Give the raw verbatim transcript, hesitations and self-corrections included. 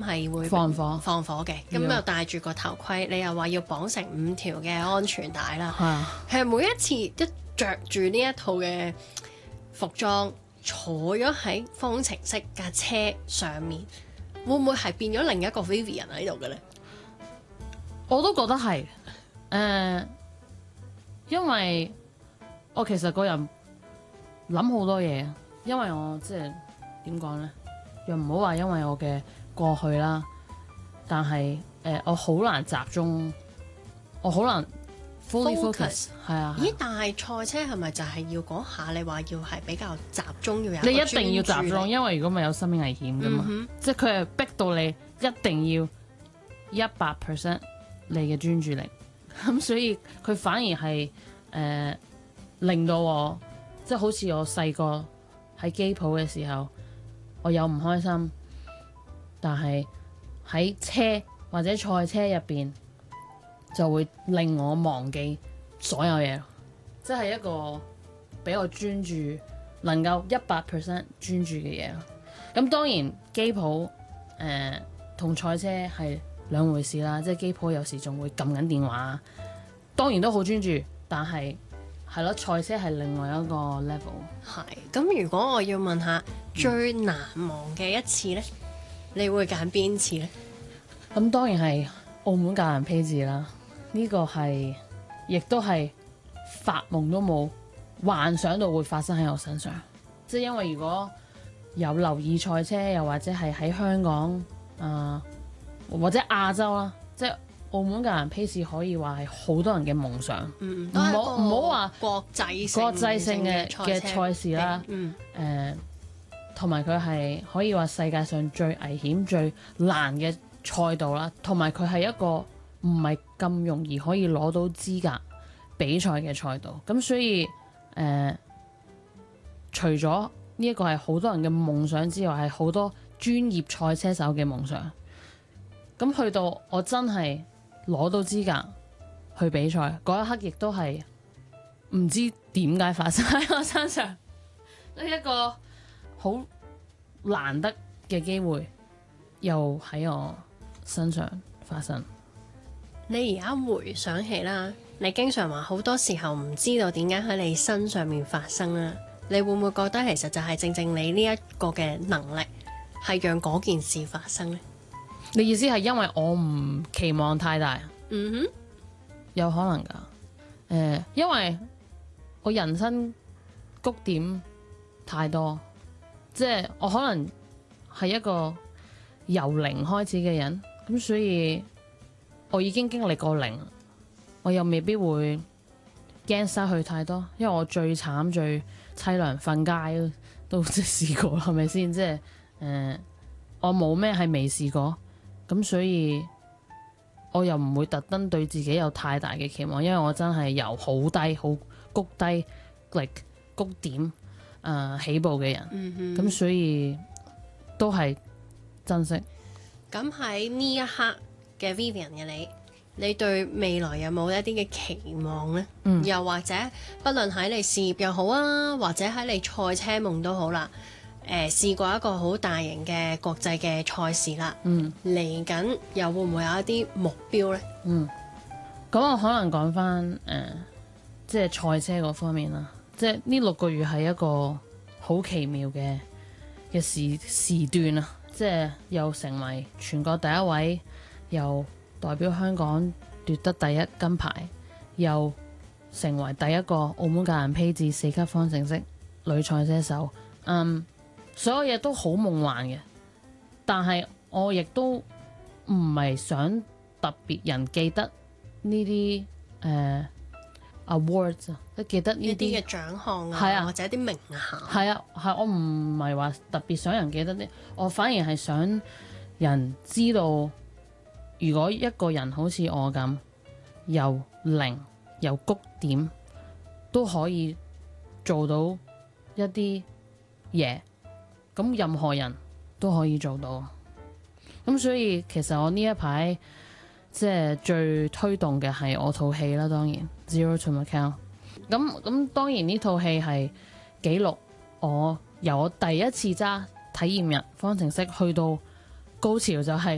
係會放火放火嘅，咁要又戴住個頭盔，你又話要綁成五條嘅安全帶啦。 係啊， 其實每一次一着住呢一套嘅服裝，坐咗喺方程式架車上面，會唔會係變咗另一個 Vivian 喺度嘅咧？ 我都覺得係誒、呃，因為我其實個人諗好多嘢，因為我即係點講咧，又唔好話因為我嘅過去啦，但係誒、呃、我好難集中，我好難 fully focus 係啊。 咦？但係賽車係咪就係要嗰下你話要係比較集中，要有你一定要專注力集中，因為如果咪有生命危險噶嘛， 嗯即係佢係逼到你一定要一百 percent 你嘅專注力，咁所以佢反而係誒、呃、令到我即係好似我細個喺機鋪嘅時候，我有唔開心，但係喺車或者賽車入邊就會令我忘記所有嘢，即係一個俾我專注能夠一百 percent 專注嘅嘢咯。咁當然機鋪誒同賽車係兩回事啦，即係機鋪有時仲會撳緊電話，當然都好專注，但係係咯，賽車係另外一個 level。 係咁，如果我要問下、嗯、最難忘嘅一次呢，你會揀邊次呢？ 咁當然係澳門格蘭披治啦，呢、這個係亦都係發夢都冇幻想到會發生喺我身上，即係因為如果有留意賽車，又或者係喺香港啊、呃、或者亞洲啦，即係澳門格蘭披治可以話係好多人嘅夢想。 嗯， 唔好唔好話國際性國際性嘅嘅賽事啦。 嗯， 誒，同埋佢係可以話世界上最危險、最難嘅賽道啦，同埋佢係一個唔係咁容易可以攞到資格比賽嘅賽道。咁所以誒、呃，除咗呢一個係好多人嘅夢想之外，係好多專業賽車手嘅夢想。咁去到我真係攞到資格去比賽嗰一刻，亦都係唔知點解發生喺我身上，呢一個好難得嘅機會又喺我身上發生。 你而家回想起啦，你經常話好多時候唔知道點解喺你身上面發生啦，你會唔會覺得其實就係正正你呢一個嘅能力係讓嗰件事發生呢？ 你意思係因為我唔期望太大？ 嗯哼， 有可能㗎。誒、呃，因為我人生谷點太多，即係我可能係一個由零開始嘅人，咁所以我已經經歷過零，我又未必會驚失去太多，因為我最慘最凄涼瞓街都即係試過，係咪先？即係誒、呃，我冇咩係未試過，咁所以我又唔會特登對自己有太大嘅期望，因為我真係由好低好谷低力谷點誒、呃、起步嘅人，咁、 嗯哼， 所以都係珍惜。 咁喺呢一刻嘅 Vivian 嘅你，你對未來有冇一啲嘅期望呢？ 嗯又或者不論喺你事業又好啊，或者喺你賽車夢都好啦。誒、呃、試過一個好大型嘅國際嘅賽事啦， 嗯嚟緊又會唔會有一啲目標呢？ 嗯，咁我可能講翻誒，即係賽車嗰方面啦。即係呢六個月係一個好奇妙嘅嘅時時段啊！即係又成為全國第一位，又代表香港奪得第一金牌，又成為第一個澳門格蘭披治四級方程式女賽車手。嗯。所有嘢都好夢幻嘅，但係我亦都唔係想特別人記得呢啲誒 awards 啊，即記得呢啲嘅獎項啊， 係啊或者啲名銜。 係啊，係我唔係話特別想人記得啲，我反而係想人知道，如果一個人好似我咁，由零由谷點都可以做到一啲嘢。咁任何人都可以做到，咁所以其實我呢一排即係最推動嘅係我套戲啦，當然 Zero to Macau。咁咁當然呢套戲係記錄我由我第一次揸體驗日方程式去到高潮，就係